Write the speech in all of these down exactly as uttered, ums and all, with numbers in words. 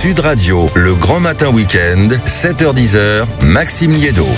Sud Radio, le grand matin week-end, sept heures dix, Maxime Liédo.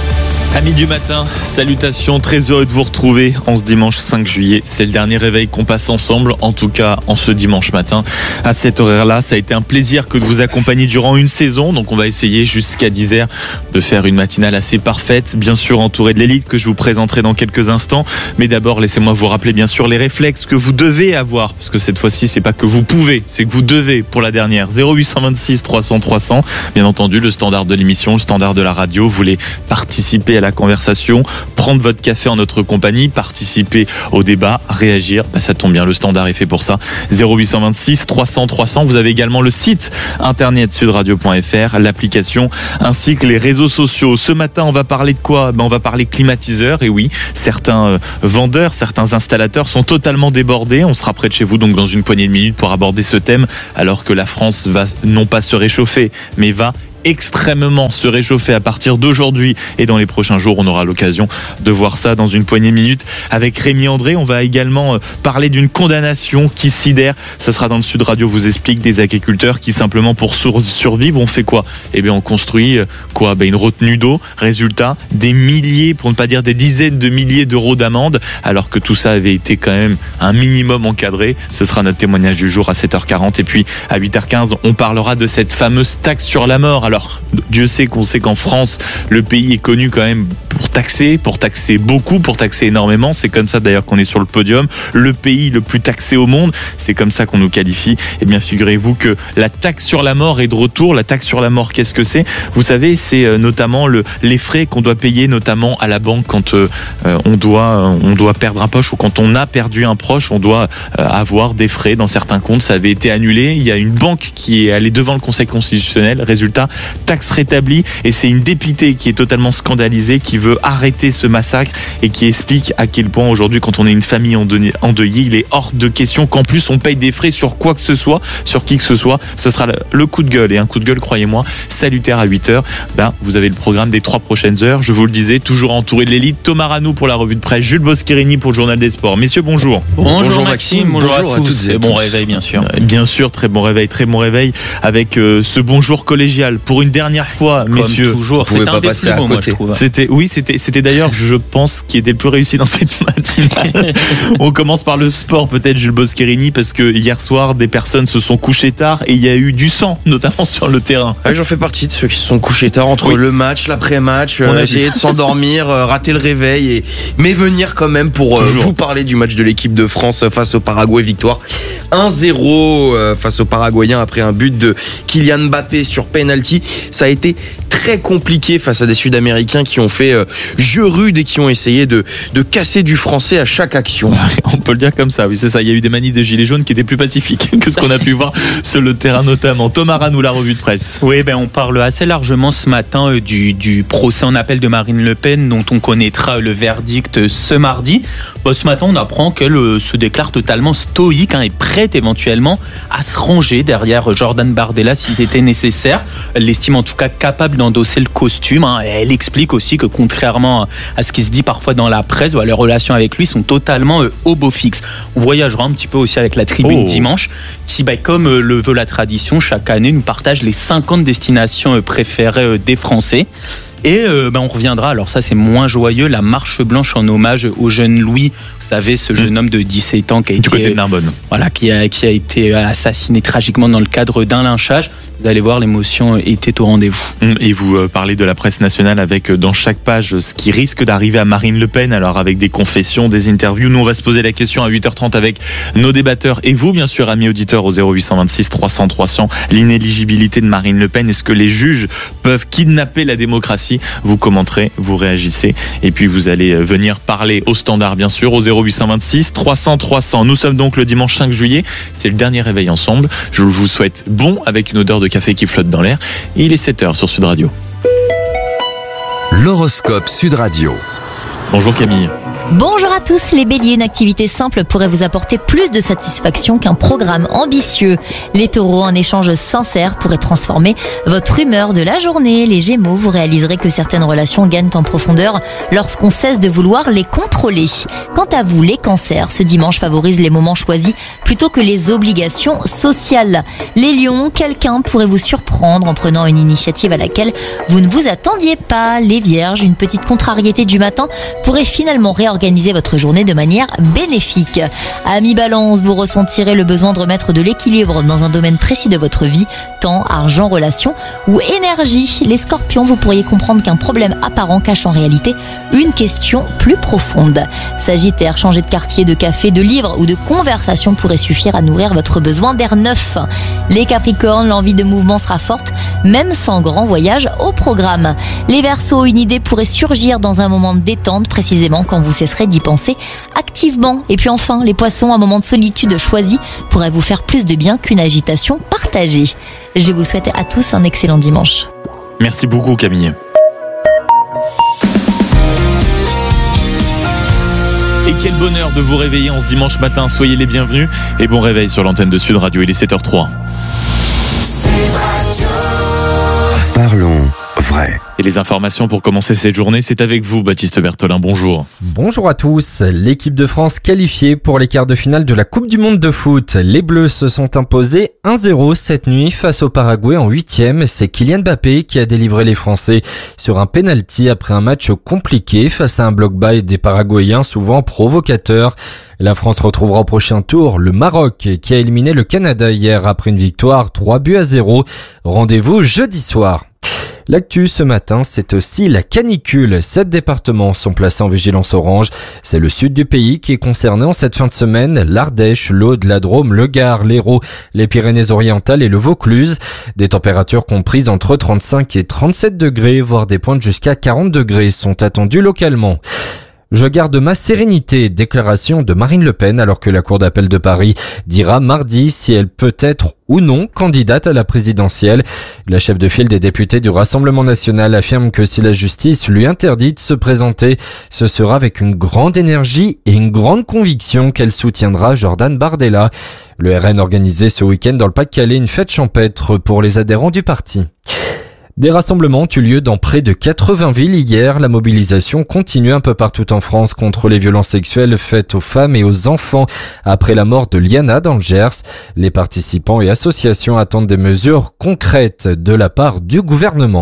Amis du matin, salutations, très heureux de vous retrouver en ce dimanche cinq juillet. C'est le dernier réveil qu'on passe ensemble, en tout cas en ce dimanche matin. À cet horaire-là, ça a été un plaisir que de vous accompagner durant une saison. Donc on va essayer jusqu'à dix heures de faire une matinale assez parfaite. Bien sûr entourée de l'élite que je vous présenterai dans quelques instants. Mais d'abord, laissez-moi vous rappeler bien sûr les réflexes que vous devez avoir. Parce que cette fois-ci, c'est pas que vous pouvez, c'est que vous devez pour la dernière. zéro huit cent vingt-six trois cents trois cents. Bien entendu, le standard de l'émission, le standard de la radio. Vous voulez participer à la conversation, prendre votre café en notre compagnie, participer au débat, réagir, bah ça tombe bien, le standard est fait pour ça. zéro huit cent vingt-six trois cents trois cents. Vous avez également le site internet sudradio point f r, l'application ainsi que les réseaux sociaux. Ce matin, on va parler de quoi ? Ben, on va parler climatiseurs. Et oui, certains euh, vendeurs, certains installateurs sont totalement débordés. On sera près de chez vous donc dans une poignée de minutes pour aborder ce thème, alors que la France va non pas se réchauffer, mais va extrêmement se réchauffer à partir d'aujourd'hui et dans les prochains jours. On aura l'occasion de voir ça dans une poignée de minutes avec Rémi André. On va également parler d'une condamnation qui sidère. Ça sera dans le Sud Radio vous explique, des agriculteurs qui simplement pour survivre, on fait quoi ? Eh bien on construit quoi ? Ben, une retenue d'eau. Résultat, des milliers, pour ne pas dire des dizaines de milliers d'euros d'amende, alors que tout ça avait été quand même un minimum encadré. Ce sera notre témoignage du jour à sept heures quarante. Et puis à huit heures quinze, on parlera de cette fameuse taxe sur la mort. Alors, Dieu sait qu'on sait qu'en France, le pays est connu quand même pour taxer, pour taxer beaucoup, pour taxer énormément. C'est comme ça d'ailleurs qu'on est sur le podium. Le pays le plus taxé au monde, c'est comme ça qu'on nous qualifie. Eh bien, figurez-vous que la taxe sur la mort est de retour. La taxe sur la mort, qu'est-ce que c'est ? Vous savez, c'est notamment le, les frais qu'on doit payer, notamment à la banque quand euh, on, doit, on doit perdre un proche ou quand on a perdu un proche, on doit euh, avoir des frais dans certains comptes. Ça avait été annulé. Il y a une banque qui est allée devant le Conseil constitutionnel. Résultat, taxe rétablie, et c'est une députée qui est totalement scandalisée, qui veut arrêter ce massacre et qui explique à quel point aujourd'hui, quand on est une famille endeuillée, il est hors de question qu'en plus on paye des frais sur quoi que ce soit, sur qui que ce soit. Ce sera le coup de gueule, et un coup de gueule, croyez-moi, salutaire à huit heures. Ben, vous avez le programme des trois prochaines heures, je vous le disais, toujours entouré de l'élite. Thomas Ranou pour la revue de presse, Jules Boscherini pour le journal des sports. Messieurs, bonjour. Bonjour, bonjour Maxime, bonjour, bonjour à, à tous. Et bon réveil, bien sûr. Euh, bien sûr, très bon réveil, très bon réveil avec euh, ce bonjour collégial pour une dernière fois, comme messieurs. Toujours, c'est un des plus beaux, moi, je trouve. C'était, oui, c'était, c'était d'ailleurs, je pense, qui était le plus réussi dans cette matinale. On commence par le sport, peut-être, Jules Boscherini, parce que hier soir, des personnes se sont couchées tard et il y a eu du sang, notamment sur le terrain. Ah, j'en fais partie de ceux qui se sont couchés tard entre oui. le match, l'après-match, euh, essayer de s'endormir, euh, rater le réveil, et... mais venir quand même pour euh, vous parler du match de l'équipe de France face au Paraguay. Victoire un zéro euh, face aux Paraguayens après un but de Kylian Mbappé sur penalty. Ça a été très compliqué face à des Sud-Américains qui ont fait euh, jeu rude et qui ont essayé de, de casser du français à chaque action. On peut le dire comme ça, oui, c'est ça. Il y a eu des manifs des Gilets jaunes qui étaient plus pacifiques que ce qu'on a pu voir sur le terrain, notamment. Thomas Ranou, la revue de presse. Oui, ben, on parle assez largement ce matin euh, du, du procès en appel de Marine Le Pen, dont on connaîtra le verdict ce mardi. Bon, ce matin, on apprend qu'elle euh, se déclare totalement stoïque, hein, et prête éventuellement à se ranger derrière Jordan Bardella si c'était nécessaire. Elle l'estime en tout cas capable d'endosser le costume, hein. Et elle explique aussi que contrairement à ce qui se dit parfois dans la presse, les relations avec lui sont totalement euh, au beau fixe. On voyagera un petit peu aussi avec la tribune oh. dimanche qui, bah, comme euh, le veut la tradition, chaque année nous partage les cinquante destinations euh, préférées euh, des Français. Et euh, ben on reviendra, alors ça c'est moins joyeux, la marche blanche en hommage au jeune Louis, vous savez, ce jeune mmh. homme de dix-sept ans qui a du été, côté de Narbonne. Voilà, qui a, qui a été assassiné tragiquement dans le cadre d'un lynchage. Vous allez voir, l'émotion était au rendez-vous. Et vous parlez de la presse nationale avec dans chaque page ce qui risque d'arriver à Marine Le Pen, alors avec des confessions, des interviews. Nous on va se poser la question à huit heures trente avec nos débatteurs et vous bien sûr amis auditeurs au zéro huit cent vingt-six trois cents trois cents. L'inéligibilité de Marine Le Pen, est-ce que les juges peuvent kidnapper la démocratie ? Vous commenterez, vous réagissez et puis vous allez venir parler au standard bien sûr au zéro huit cent vingt-six trois cents trois cents. Nous sommes donc le dimanche cinq juillet, c'est le dernier réveil ensemble. Je vous souhaite bon avec une odeur de café qui flotte dans l'air et il est sept heures sur Sud Radio. L'horoscope Sud Radio. Bonjour Camille. Bonjour à tous les béliers, une activité simple pourrait vous apporter plus de satisfaction qu'un programme ambitieux. Les taureaux, un échange sincère pourrait transformer votre humeur de la journée. Les gémeaux, vous réaliserez que certaines relations gagnent en profondeur lorsqu'on cesse de vouloir les contrôler. Quant à vous, les cancers, ce dimanche favorise les moments choisis plutôt que les obligations sociales. Les lions, quelqu'un pourrait vous surprendre en prenant une initiative à laquelle vous ne vous attendiez pas. Les vierges, une petite contrariété du matin pourrait finalement réorganiser Organisez votre journée de manière bénéfique. Amis Balance, vous ressentirez le besoin de remettre de l'équilibre dans un domaine précis de votre vie, temps, argent, relations ou énergie. Les Scorpions, vous pourriez comprendre qu'un problème apparent cache en réalité une question plus profonde. Sagittaire, changer de quartier, de café, de livre ou de conversation pourrait suffire à nourrir votre besoin d'air neuf. Les Capricornes, l'envie de mouvement sera forte, même sans grand voyage au programme. Les Verseaux, une idée pourrait surgir dans un moment de détente, précisément quand vous cesserez d'y penser activement. Et puis enfin, les Poissons, un moment de solitude choisi pourrait vous faire plus de bien qu'une agitation partagée. Je vous souhaite à tous un excellent dimanche. Merci beaucoup Camille. Et quel bonheur de vous réveiller en ce dimanche matin. Soyez les bienvenus et bon réveil sur l'antenne de Sud Radio. Il est sept heures zéro trois. Parlons vrai. Et les informations pour commencer cette journée, c'est avec vous, Baptiste Berthelin. Bonjour. Bonjour à tous. L'équipe de France qualifiée pour les quarts de finale de la Coupe du Monde de foot. Les Bleus se sont imposés un zéro cette nuit face au Paraguay en huitième. C'est Kylian Mbappé qui a délivré les Français sur un penalty après un match compliqué face à un bloc-bas des Paraguayens souvent provocateurs. La France retrouvera au prochain tour le Maroc qui a éliminé le Canada hier après une victoire trois buts à zéro. Rendez-vous jeudi soir. L'actu ce matin, c'est aussi la canicule. Sept départements sont placés en vigilance orange. C'est le sud du pays qui est concerné en cette fin de semaine. L'Ardèche, l'Aude, la Drôme, le Gard, l'Hérault, les Pyrénées-Orientales et le Vaucluse. Des températures comprises entre trente-cinq et trente-sept degrés, voire des pointes jusqu'à quarante degrés sont attendues localement. Je garde ma sérénité, déclaration de Marine Le Pen alors que la Cour d'appel de Paris dira mardi si elle peut être ou non candidate à la présidentielle. La chef de file des députés du Rassemblement national affirme que si la justice lui interdit de se présenter, ce sera avec une grande énergie et une grande conviction qu'elle soutiendra Jordan Bardella. Le R N organisait ce week-end dans le Pas-de-Calais une fête champêtre pour les adhérents du parti. Des rassemblements ont eu lieu dans près de quatre-vingts villes hier. La mobilisation continue un peu partout en France contre les violences sexuelles faites aux femmes et aux enfants après la mort de Liana dans le Gers. Les participants et associations attendent des mesures concrètes de la part du gouvernement.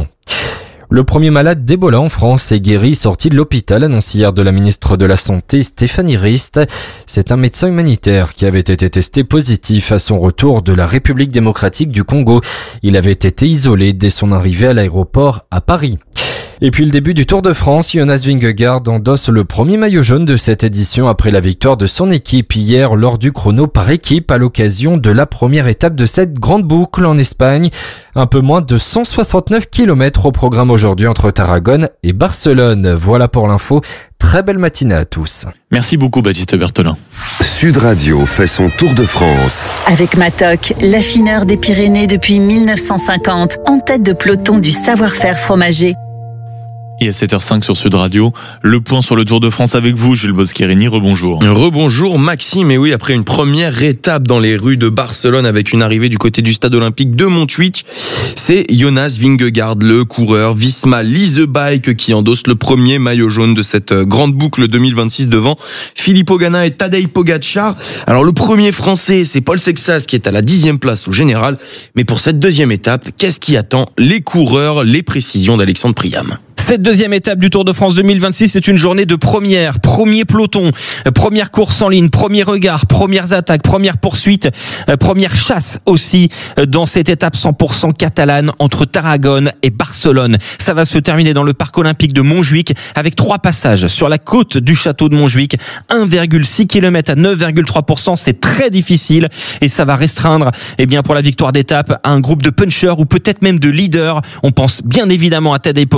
Le premier malade d'Ebola en France est guéri, sorti de l'hôpital, annonce hier de la ministre de la Santé Stéphanie Rist. C'est un médecin humanitaire qui avait été testé positif à son retour de la République démocratique du Congo. Il avait été isolé dès son arrivée à l'aéroport à Paris. Et puis le début du Tour de France, Jonas Vingegaard endosse le premier maillot jaune de cette édition après la victoire de son équipe hier lors du chrono par équipe à l'occasion de la première étape de cette grande boucle en Espagne. Un peu moins de cent soixante-neuf kilomètres au programme aujourd'hui entre Tarragone et Barcelone. Voilà pour l'info. Très belle matinée à tous. Merci beaucoup Baptiste Berthelin. Sud Radio fait son Tour de France. Avec Matok, l'affineur des Pyrénées depuis mille neuf cent cinquante, en tête de peloton du savoir-faire fromager. Et à sept heures cinq sur Sud Radio, le point sur le Tour de France avec vous, Jules Boscherini, rebonjour. Rebonjour Maxime, et oui, après une première étape dans les rues de Barcelone avec une arrivée du côté du stade olympique de Montjuïc, c'est Jonas Vingegaard, le coureur Visma Lease Bike qui endosse le premier maillot jaune de cette grande boucle deux mille vingt-six devant Filippo Ganna et Tadej Pogacar. Alors le premier français, c'est Paul Sexas qui est à la dixième place au général, mais pour cette deuxième étape, qu'est-ce qui attend les coureurs? Les précisions d'Alexandre Priam. Cette deuxième étape du Tour de France deux mille vingt-six, c'est une journée de première, premier peloton, première course en ligne, premier regard, premières attaques, première poursuite, première chasse aussi dans cette étape cent pour cent catalane entre Tarragone et Barcelone. Ça va se terminer dans le parc olympique de Montjuïc avec trois passages sur la côte du château de Montjuïc. un virgule six kilomètres à neuf virgule trois pour cent, c'est très difficile et ça va restreindre, eh bien, pour la victoire d'étape à un groupe de punchers ou peut-être même de leaders. On pense bien évidemment à Tadej Pogacar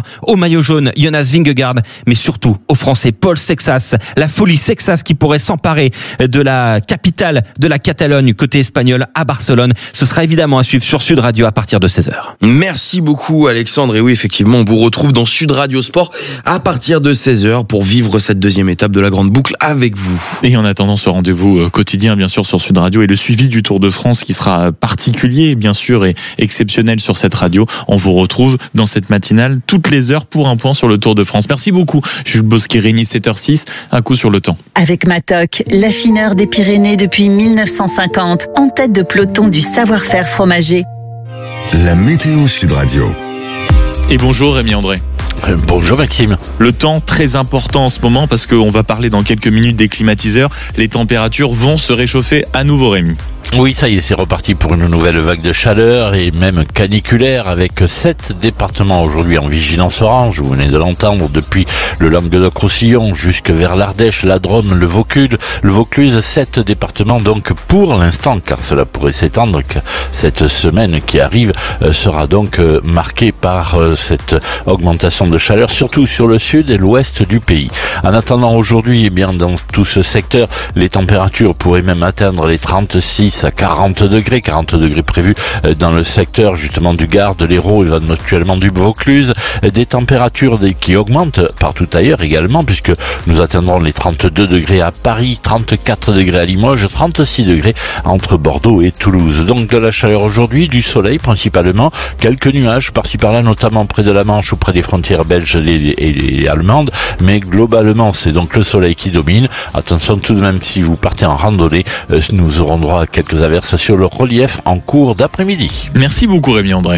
au maillot jaune Jonas Vingegaard, mais surtout au Français Paul Sexas. La folie Sexas qui pourrait s'emparer de la capitale de la Catalogne côté espagnol à Barcelone. Ce sera évidemment à suivre sur Sud Radio à partir de seize heures. Merci beaucoup Alexandre. Et oui, effectivement, on vous retrouve dans Sud Radio Sport à partir de seize heures pour vivre cette deuxième étape de la Grande Boucle avec vous. Et en attendant ce rendez-vous quotidien, bien sûr, sur Sud Radio et le suivi du Tour de France qui sera particulier, bien sûr, et exceptionnel sur cette radio, on vous retrouve dans cette matinale toutes les heures pour un point sur le Tour de France. Merci beaucoup, Jules Bosquet-Rény, sept heures six, un coup sur le temps. Avec Matok, l'affineur des Pyrénées depuis mille neuf cent cinquante, en tête de peloton du savoir-faire fromager. La météo Sud Radio. Et bonjour Rémi André. Bonjour Maxime. Le temps très important en ce moment parce qu'on va parler dans quelques minutes des climatiseurs. Les températures vont se réchauffer à nouveau, Rémi. Oui, ça y est, c'est reparti pour une nouvelle vague de chaleur et même caniculaire avec sept départements aujourd'hui en vigilance orange. Vous venez de l'entendre, depuis le Languedoc-Roussillon jusque vers l'Ardèche, la Drôme, le Vaucluse, le Vaucluse, sept départements donc pour l'instant, car cela pourrait s'étendre, que cette semaine qui arrive sera donc marquée par cette augmentation de chaleur, surtout sur le sud et l'ouest du pays. En attendant aujourd'hui, eh bien, dans tout ce secteur, les températures pourraient même atteindre les trente-six à quarante degrés, quarante degrés prévus dans le secteur justement du Gard, de l'Hérault et éventuellement du Vaucluse. Des températures qui augmentent partout ailleurs également, puisque nous atteindrons les trente-deux degrés à Paris, trente-quatre degrés à Limoges, trente-six degrés entre Bordeaux et Toulouse. Donc de la chaleur aujourd'hui, du soleil principalement, quelques nuages par-ci par-là, notamment près de la Manche ou près des frontières belges et allemandes, mais globalement c'est donc le soleil qui domine. Attention tout de même, si vous partez en randonnée, nous aurons droit à quelques averses sur le relief en cours d'après-midi. Merci beaucoup Rémi André.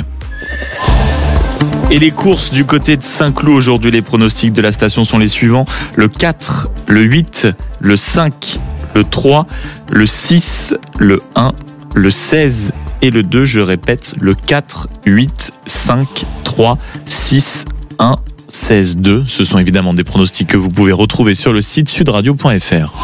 Et les courses du côté de Saint-Cloud aujourd'hui, les pronostics de la station sont les suivants. Le quatre, le huit, le cinq, le trois, le six, le un, le seize et le deux. Je répète, le quatre, huit, cinq, trois, six, un, seize, deux. Ce sont évidemment des pronostics que vous pouvez retrouver sur le site sudradio point f r.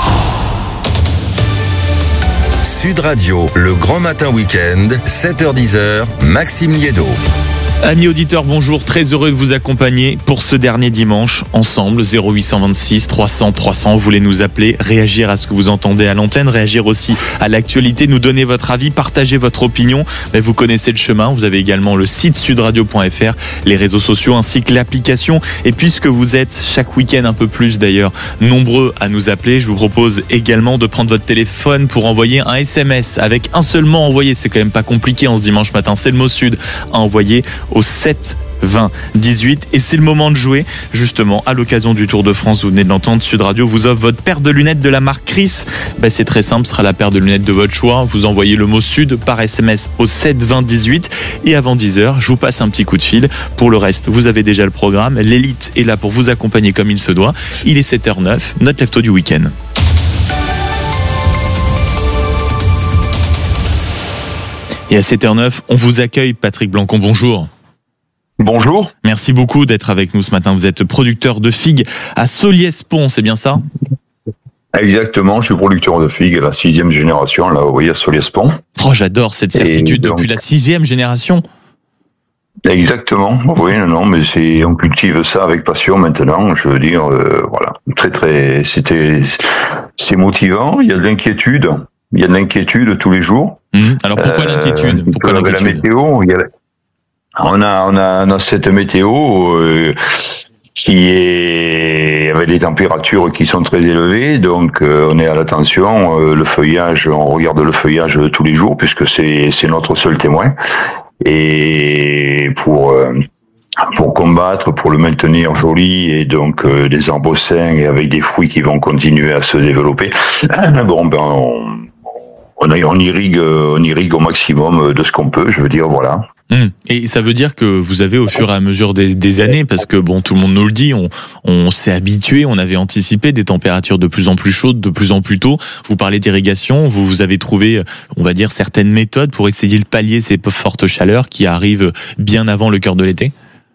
Sud Radio, le grand matin week-end, sept heures dix, Maxime Liédo. Amis auditeurs, bonjour, très heureux de vous accompagner pour ce dernier dimanche, ensemble, zéro huit cent vingt-six trois cents trois cents, vous voulez nous appeler, réagir à ce que vous entendez à l'antenne, réagir aussi à l'actualité, nous donner votre avis, partager votre opinion. Mais vous connaissez le chemin, vous avez également le site sudradio point f r, les réseaux sociaux ainsi que l'application. Et puisque vous êtes chaque week-end un peu plus d'ailleurs nombreux à nous appeler, je vous propose également de prendre votre téléphone pour envoyer un S M S avec un seul mot envoyé. C'est quand même pas compliqué en ce dimanche matin, c'est le mot Sud à envoyer au sept vingt dix-huit, et c'est le moment de jouer justement à l'occasion du Tour de France. Vous venez de l'entendre, Sud Radio vous offre votre paire de lunettes de la marque Chris. Ben, c'est très simple, ce sera la paire de lunettes de votre choix. Vous envoyez le mot Sud par S M S au sept vingt dix-huit, et avant dix heures je vous passe un petit coup de fil. Pour le reste, vous avez déjà le programme, l'élite est là pour vous accompagner comme il se doit. Il est sept heures neuf, notre lève-tôt du week-end. Et à sept heures neuf, on vous accueille, Patrick Blancon, bonjour. Bonjour. Merci beaucoup d'être avec nous ce matin. Vous êtes producteur de figues à Solliès-Pont, c'est bien ça ? Exactement, je suis producteur de figues à la sixième génération, là, vous voyez, à Solliès-Pont. Oh, j'adore cette certitude donc, depuis la sixième génération. Exactement, oui, non, non, mais c'est, on cultive ça avec passion maintenant, je veux dire, euh, voilà, très, très, c'était, c'est motivant, il y a de l'inquiétude, il y a de l'inquiétude tous les jours. Mmh. Alors pourquoi euh, l'inquiétude pourquoi l'inquiétude la météo, il y a, on a, on a, on a cette météo euh, qui est avec des températures qui sont très élevées, donc euh, on est à l'attention. Euh, le feuillage, on regarde le feuillage tous les jours puisque c'est, c'est notre seul témoin. Et pour euh, pour combattre, pour le maintenir joli et donc euh, des arbres sains et avec des fruits qui vont continuer à se développer. Bon, ben on, on, on irrigue, on irrigue au maximum de ce qu'on peut. Je veux dire, voilà. Mmh. Et ça veut dire que vous avez au fur et à mesure des, des années, parce que bon, tout le monde nous le dit, on, on s'est habitué, on avait anticipé des températures de plus en plus chaudes, de plus en plus tôt. Vous parlez d'irrigation, vous, vous avez trouvé, on va dire, certaines méthodes pour essayer de pallier ces fortes chaleurs qui arrivent bien avant le cœur de l'été ?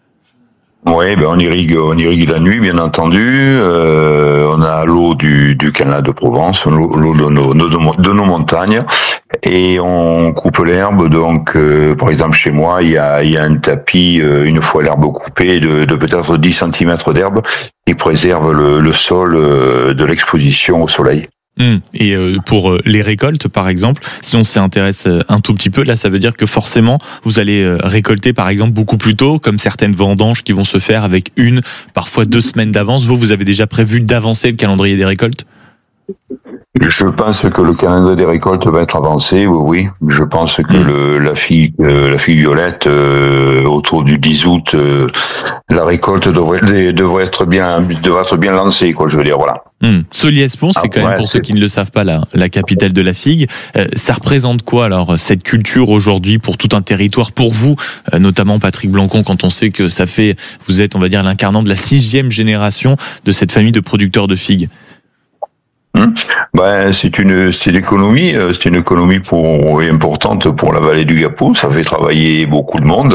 Oui, ben on irrigue, on irrigue la nuit, bien entendu. Euh, on a l'eau du, du canal de Provence, l'eau, l'eau de, nos, de nos montagnes, et on coupe l'herbe. Donc, euh, par exemple, chez moi, il y a, il y a un tapis, euh, une fois l'herbe coupée, de, de peut-être dix centimètres d'herbe, qui préserve le, le sol euh, de l'exposition au soleil. Mmh. Et euh, pour euh, les récoltes, par exemple, si on s'y intéresse euh, un tout petit peu, là, ça veut dire que forcément, vous allez euh, récolter, par exemple, beaucoup plus tôt, comme certaines vendanges qui vont se faire avec une, parfois deux semaines d'avance. Vous, vous avez déjà prévu d'avancer le calendrier des récoltes ? Je pense que le calendrier des récoltes va être avancé, oui, oui. Je pense que mmh. le, la figue, euh, la figue violette, euh, autour du dix août, euh, la récolte devrait, devrait être bien, devrait être bien lancée, quoi. Je veux dire, voilà. Mmh. Solliès-Pont, c'est ah, quand ouais, même, pour c'est... ceux qui ne le savent pas, la, la capitale de la figue. Euh, ça représente quoi, alors, cette culture aujourd'hui pour tout un territoire, pour vous, euh, notamment Patrick Blancon, quand on sait que ça fait, vous êtes, on va dire, l'incarnant de la sixième génération de cette famille de producteurs de figues? Hum. Ben, c'est une, c'est une économie, c'est une économie pour, importante pour la vallée du Gapou. Ça fait travailler beaucoup de monde.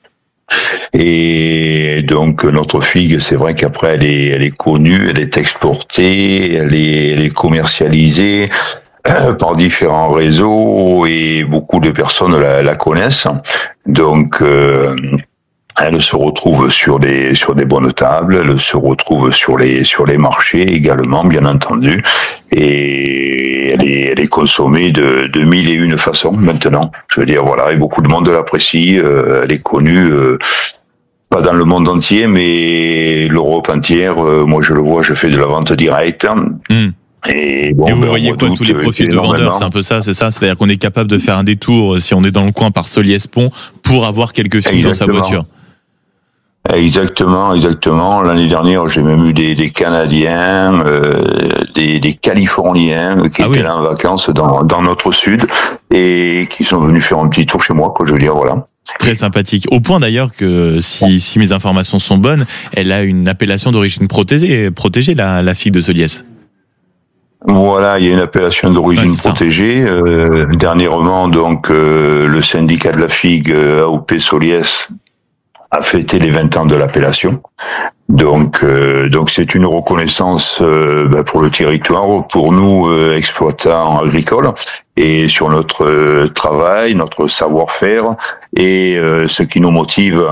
Et donc, notre figue, c'est vrai qu'après, elle est, elle est connue, elle est exportée, elle est, elle est commercialisée euh, par différents réseaux et beaucoup de personnes la, la connaissent. Donc, euh, elle se retrouve sur des sur des bonnes tables, elle se retrouve sur les sur les marchés également, bien entendu, et elle est elle est consommée de de mille et une façons maintenant. Je veux dire, voilà, et beaucoup de monde l'apprécie. Euh, elle est connue, euh, pas dans le monde entier, mais l'Europe entière. Euh, moi, je le vois, je fais de la vente directe. Mmh. Et, bon, et vous ben, voyez quoi, tous les profils de vendeurs, c'est un peu ça, c'est ça, c'est-à-dire qu'on est capable de faire un détour si on est dans le coin par Solliès-Pont pour avoir quelques figues dans sa voiture. Exactement, exactement. L'année dernière, j'ai même eu des, des Canadiens, euh, des, des Californiens qui ah étaient oui. là en vacances dans, dans notre sud et qui sont venus faire un petit tour chez moi, quoi. Je veux dire, voilà. Très sympathique. Au point d'ailleurs que, si, si mes informations sont bonnes, elle a une appellation d'origine protégée, protégée la, la figue de Solliès. Voilà, il y a une appellation d'origine ouais, protégée. Euh, dernièrement, donc, euh, le syndicat de la figue A O P Solliès a fêté les vingt ans de l'appellation. Donc, euh, donc c'est une reconnaissance euh, bah, pour le territoire, pour nous euh, exploitants agricoles, et sur notre euh, travail, notre savoir-faire, et euh, ce qui nous motive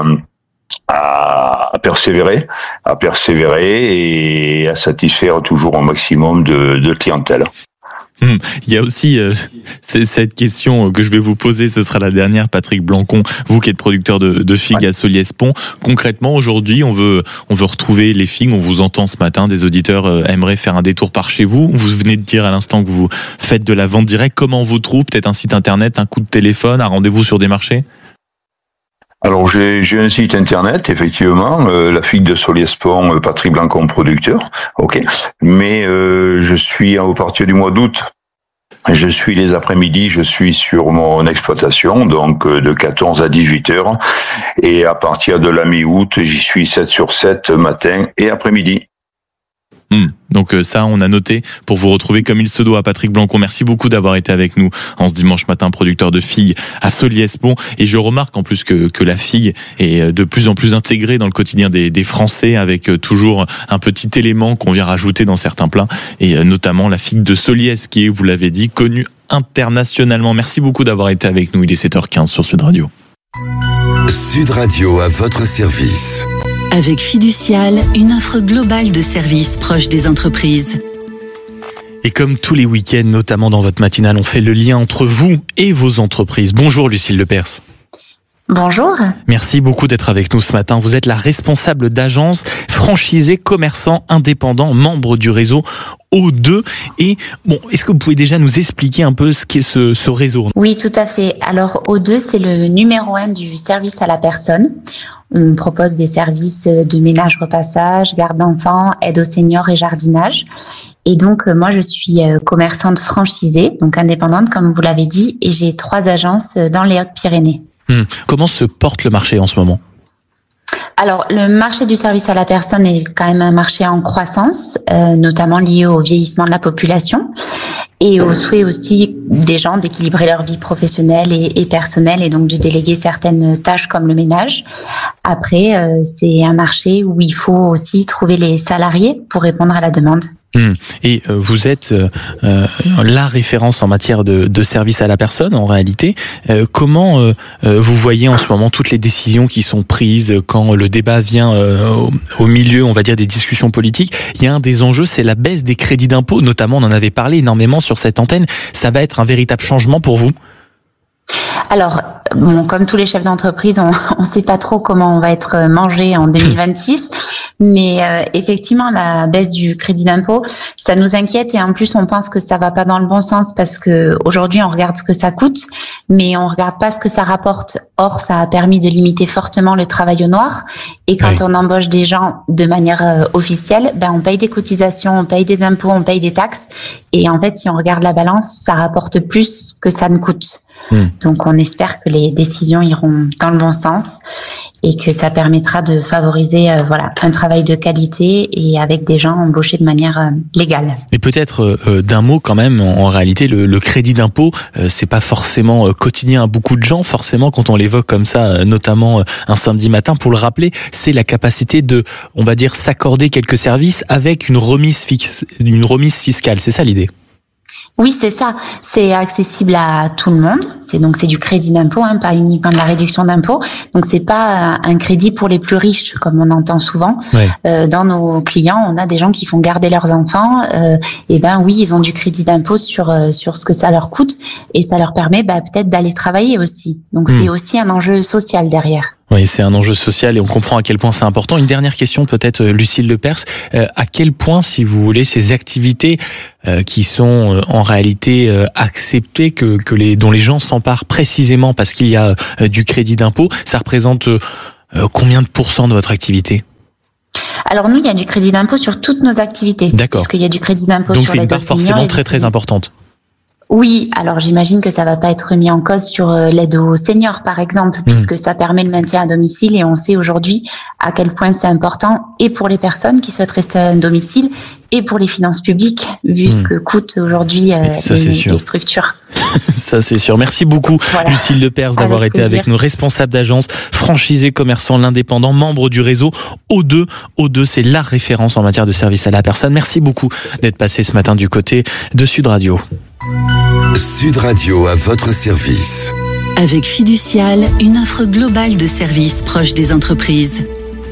à, à persévérer, à persévérer et à satisfaire toujours un maximum de, de clientèle. Hum, il y a aussi euh, cette question que je vais vous poser, ce sera la dernière, Patrick Blancon, vous qui êtes producteur de, de figues ouais. à Solliès-Pont. Concrètement, aujourd'hui, on veut, on veut retrouver les figues, on vous entend ce matin, des auditeurs euh, aimeraient faire un détour par chez vous. Vous venez de dire à l'instant que vous faites de la vente directe. Comment on vous trouve? Peut-être un site internet, un coup de téléphone, un rendez-vous sur des marchés? Alors j'ai j'ai un site internet, effectivement, euh, la figue de Solliès-Pont, euh, Patrick Blancon producteur, ok. Mais euh, je suis à partir du mois d'août, je suis les après-midi, je suis sur mon exploitation, donc euh, de quatorze à dix-huit heures, et à partir de la mi-août, j'y suis sept sur sept matin et après-midi. Mmh. Donc ça, on a noté pour vous retrouver comme il se doit. Patrick Blancon, merci beaucoup d'avoir été avec nous en ce dimanche matin, producteur de figues à Solliès-Pont. Et je remarque en plus que, que la figue est de plus en plus intégrée dans le quotidien des, des Français, avec toujours un petit élément qu'on vient rajouter dans certains plats, et notamment la figue de Solliès, qui est, vous l'avez dit, connue internationalement. Merci beaucoup d'avoir été avec nous. Il est sept heures quinze sur Sud Radio. Sud Radio à votre service. Avec Fiducial, une offre globale de services proches des entreprises. Et comme tous les week-ends, notamment dans votre matinale, on fait le lien entre vous et vos entreprises. Bonjour Lucille Lepers. Bonjour. Merci beaucoup d'être avec nous ce matin. Vous êtes la responsable d'agence, franchisé, commerçant indépendant, membre du réseau O deux. Et bon, est-ce que vous pouvez déjà nous expliquer un peu ce qu'est ce, ce réseau? Oui, tout à fait. Alors O deux, c'est le numéro un du service à la personne. On propose des services de ménage, repassage, garde d'enfants, aide aux seniors et jardinage. Et donc, moi, je suis commerçante franchisée, donc indépendante, comme vous l'avez dit, et j'ai trois agences dans les Hautes-Pyrénées. Hum. Comment se porte le marché en ce moment? Alors, le marché du service à la personne est quand même un marché en croissance, euh, notamment lié au vieillissement de la population et au souhait aussi des gens d'équilibrer leur vie professionnelle et, et personnelle et donc de déléguer certaines tâches comme le ménage. Après, euh, c'est un marché où il faut aussi trouver les salariés pour répondre à la demande. Mmh. Et euh, vous êtes euh, euh, la référence en matière de, de service à la personne en réalité. Euh, comment euh, euh, vous voyez en ce moment toutes les décisions qui sont prises quand le débat vient euh, au, au milieu, on va dire, des discussions politiques? Il y a un des enjeux, c'est la baisse des crédits d'impôt, notamment on en avait parlé énormément sur cette antenne. Ça va être un véritable changement pour vous? Alors, bon, comme tous les chefs d'entreprise, on ne sait pas trop comment on va être mangé en deux mille vingt-six, mais euh, effectivement, la baisse du crédit d'impôt, ça nous inquiète et en plus, on pense que ça va pas dans le bon sens parce que aujourd'hui, on regarde ce que ça coûte, mais on regarde pas ce que ça rapporte. Or, ça a permis de limiter fortement le travail au noir et quand oui. on embauche des gens de manière euh, officielle, ben on paye des cotisations, on paye des impôts, on paye des taxes et en fait, si on regarde la balance, ça rapporte plus que ça ne coûte. Mmh. Donc on espère que les décisions iront dans le bon sens et que ça permettra de favoriser euh, voilà, un travail de qualité et avec des gens embauchés de manière euh, légale. Et peut-être euh, d'un mot quand même, en, en réalité, le, le crédit d'impôt, euh, c'est pas forcément euh, quotidien à beaucoup de gens, forcément quand on l'évoque comme ça, euh, notamment euh, un samedi matin. Pour le rappeler, c'est la capacité de, on va dire, s'accorder quelques services avec une remise, fix- une remise fiscale, c'est ça l'idée? Oui, c'est ça. C'est accessible à tout le monde. C'est donc c'est du crédit d'impôt, hein, pas uniquement de la réduction d'impôt. Donc c'est pas un crédit pour les plus riches, comme on entend souvent. Ouais. Euh, dans nos clients, on a des gens qui font garder leurs enfants. Euh, et ben oui, ils ont du crédit d'impôt sur euh, sur ce que ça leur coûte et ça leur permet bah, peut-être d'aller travailler aussi. Donc mmh. c'est aussi un enjeu social derrière. Oui, c'est un enjeu social et on comprend à quel point c'est important. Une dernière question peut-être, Lucille Lepers. Euh, à quel point, si vous voulez, ces activités euh, qui sont euh, en réalité euh, acceptées, que, que les, dont les gens s'emparent précisément parce qu'il y a euh, du crédit d'impôt, ça représente euh, combien de pourcents de votre activité ? Alors nous, il y a du crédit d'impôt sur toutes nos activités. D'accord. Parce qu'il y a du crédit d'impôt Donc sur les Donc c'est une part forcément très très importante. Oui, alors j'imagine que ça va pas être mis en cause sur l'aide aux seniors, par exemple, mmh. puisque ça permet le maintien à domicile et on sait aujourd'hui à quel point c'est important et pour les personnes qui souhaitent rester à domicile et pour les finances publiques, vu mmh. ce que coûtent aujourd'hui euh, ça, les, les structures. Ça, c'est sûr. Merci beaucoup, voilà. Lucille Lepers, d'avoir avec été plaisir. avec nous, responsable d'agence, franchisé, commerçant, l'indépendant, membre du réseau O deux. O deux, c'est la référence en matière de service à la personne. Merci beaucoup d'être passé ce matin du côté de Sud Radio. Sud Radio à votre service. Avec Fiducial, une offre globale de services proches des entreprises.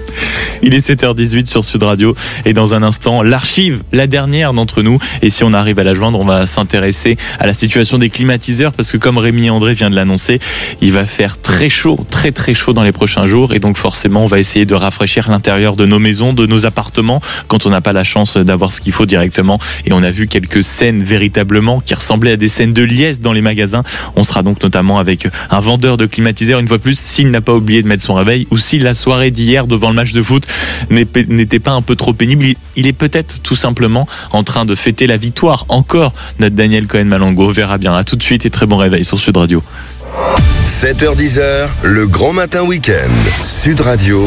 Il est sept heures dix-huit sur Sud Radio et dans un instant, l'archive, la dernière d'entre nous. Et si on arrive à la joindre, on va s'intéresser à la situation des climatiseurs parce que comme Rémi André vient de l'annoncer, il va faire très chaud, très très chaud dans les prochains jours et donc forcément, on va essayer de rafraîchir l'intérieur de nos maisons, de nos appartements quand on n'a pas la chance d'avoir ce qu'il faut directement. Et on a vu quelques scènes véritablement qui ressemblaient à des scènes de liesse dans les magasins. On sera donc notamment avec un vendeur de climatiseurs une fois de plus s'il n'a pas oublié de mettre son réveil ou si la soirée d'hier devant le match de foot n'était pas un peu trop pénible. Il est peut-être tout simplement en train de fêter la victoire. Encore notre Daniel Cohen-Malongo. On verra bien. À tout de suite et très bon réveil sur Sud Radio. sept heures dix, le grand matin week-end. Sud Radio.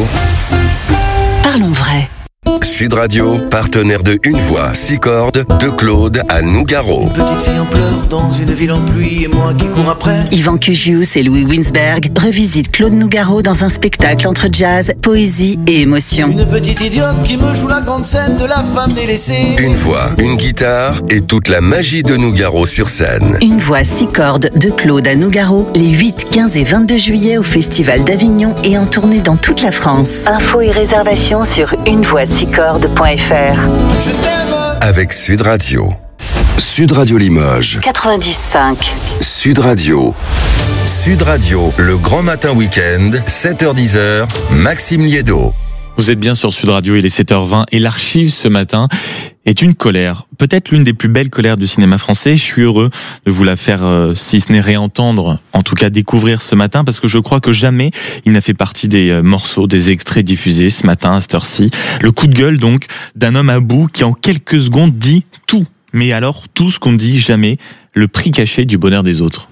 Parlons vrai. Sud Radio, partenaire de Une Voix, six cordes, de Claude à Nougaro. Une petite fille en pleurs dans une ville en pluie et moi qui cours après. Yvan Cugius et Louis Winsberg revisitent Claude Nougaro dans un spectacle entre jazz, poésie et émotion. Une petite idiote qui me joue la grande scène de la femme délaissée. Une voix, une guitare et toute la magie de Nougaro sur scène. Une Voix, six cordes de Claude à Nougaro les huit, quinze et vingt-deux juillet au Festival d'Avignon et en tournée dans toute la France. Infos et réservations sur une voix six cordes point f r. Je t'aime. Avec Sud Radio. Sud Radio Limoges. quatre-vingt-dix cinq. Sud Radio. Sud Radio, le grand matin week-end, sept heures dix, Maxime Liedo. Vous êtes bien sur Sud Radio, il est sept heures vingt et l'archive ce matin est une colère, peut-être l'une des plus belles colères du cinéma français. Je suis heureux de vous la faire, euh, si ce n'est réentendre, en tout cas découvrir ce matin, parce que je crois que jamais il n'a fait partie des euh, morceaux, des extraits diffusés ce matin à cette heure-ci. Le coup de gueule donc d'un homme à bout qui en quelques secondes dit tout, mais alors tout ce qu'on ne dit jamais, le prix caché du bonheur des autres.